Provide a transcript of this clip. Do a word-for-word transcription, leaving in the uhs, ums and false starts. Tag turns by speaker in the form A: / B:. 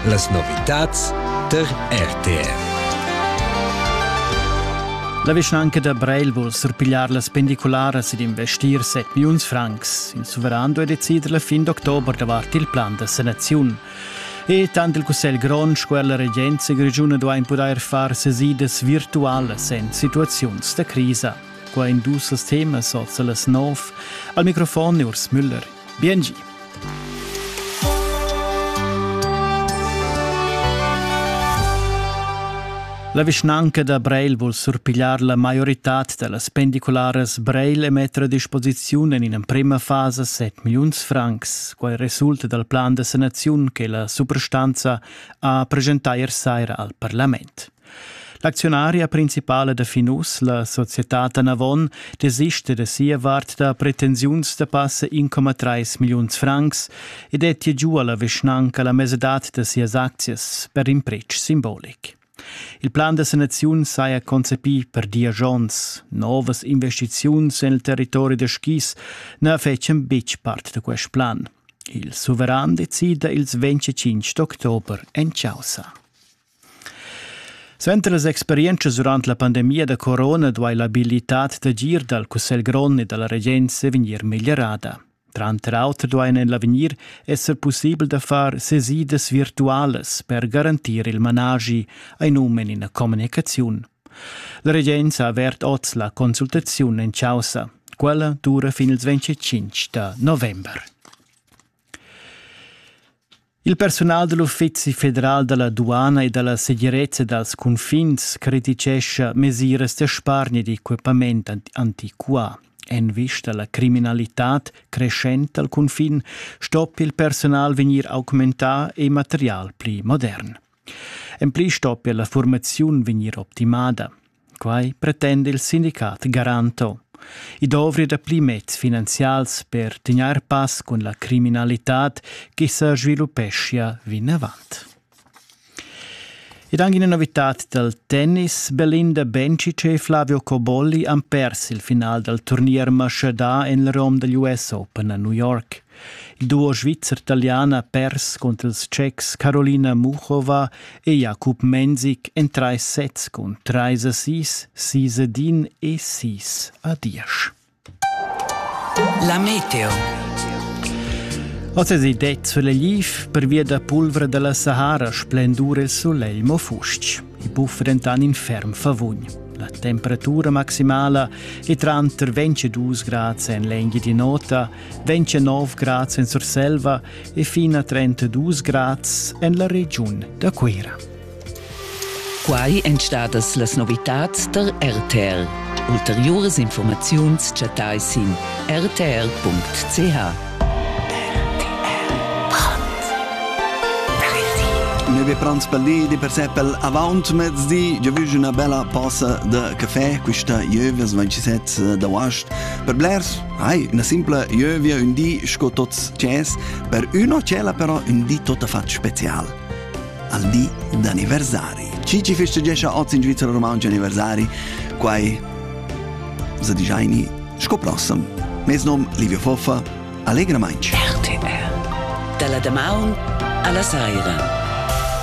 A: Las novitats der R T R.
B: La Vischnanca da Breil vuol surpigliar las pendicularas ed investir set milions francs. Il sovrano è decider la fin d'october davart il plan de sanaziun. E tant il Cussel Gronsch, quella regenza grigiuna doa in poder far sesides virtualas en situazions de crisa. Qua in dus temas sozza las nov. Al microfono Urs Müller. Biengi. La Vischnanca da Breil vuol surpigliar la majorità delle pendiculares Breil e mettere a disposizione in una prima fase set milions francs, qual risulta dal plan de sanazione che la superstanza ha presentato ieri sera al Parlament. L'azionaria principale de Finus, la società Navon, desiste de sia vart da pretensiuns de passa uno virgola tre milions francs ed etie giù alla Vischnanca la mesedat de sias aczies per imprecc simbolic. Il plan de sanaziun saja concepi per diagions, novas investiziuns nel territorio de Schis ne fecen bitch part de quest plan. Il soveran decida ils venticinque d'october en Ciausa. Suenter las experiences durant la pandemia de corona duai l'abilitat de gir dal Cussel Gron e dalla regenza venir migliorada. Tranter auter duain en l'avenir esser possibel de far sesides virtuales per garantir il managi ai numen in a comunicaziun. La regenza avert oz la consultaziun en Ciausa. Quella dura fin il venticinque de november. Il personal dell'Uffizi federal della Duana e della Segurezza dels Confins criticesce mesures de spargni di equipament antiqua. En vista la criminalitat crescente al confin, stoppi il personal venir augmentar e material pli modern. En pli stoppi la formazione venir optimada. Quai pretende il sindicat Garanto. I dovri da pli mezz finanzials per tenir pass con la criminalitat che sa sviluppescia vin avant. Ed anche in novità del tennis, Belinda Bencic e Flavio Cobolli hanno perso il finale del turnier Mashada in Rome degli U S Open a New York. Il duo svizzero-italiano ha perso contro i cechi Karolina Muchova e Jakub Menzik in tre sets con tre a sei, sei a due e sei a dieci.
C: La meteo.
B: Oggi si det sulle liv per via da pulvere della Sahara splendura il soleil mofusc. I buffi diventano in ferm favugn. La temperatura maximale è tra ventidue gradi in lenghi di nota, ventinove gradi in Surselva e fino a trentadue gradi in la regione da Quera.
C: Quai entstadas las novitats der R T R. Ulteriores informaziuns chatai sin r t r punct c h.
D: Noi vi pranz per lì di per sé per avant mezz'dì, già vi una bella posa de caffè, questa jövias ventisette da wast. Per blers, hai una simple jövia un dì sco tots ces, per uno cella però un dì tutta fat special. Al dì d'anniversari. Cici festeggescia oggi in Svizzera romanci anniversari, quai se dijaini sco prossem. Mes nom Livio Foffa, allegra mainci.
C: R T R. Dalla Damaun alla Saira.